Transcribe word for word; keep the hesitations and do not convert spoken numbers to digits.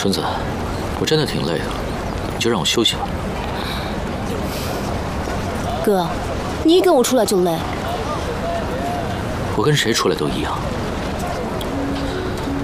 春子，我真的挺累的，你就让我休息吧。 哥，你一跟我出来就累。 我跟谁出来都一样。